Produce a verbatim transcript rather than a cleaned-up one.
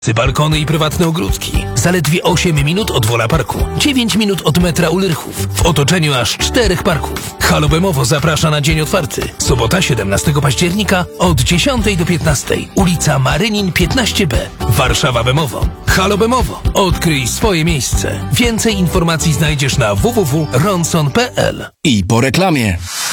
Balkony i prywatne ogródki. Zaledwie osiem minut od Wola Parku. dziewięć minut od metra u Lyrchów. W otoczeniu aż czterech parków. Halo Bemowo zaprasza na dzień otwarty. Sobota siedemnastego października od dziesiątej do piętnastej. Ulica Marynin piętnaście B. Warszawa Bemowo. Halo Bemowo. Odkryj swoje miejsce. Więcej informacji znajdziesz na w w w kropka ronson kropka p l. I po reklamie.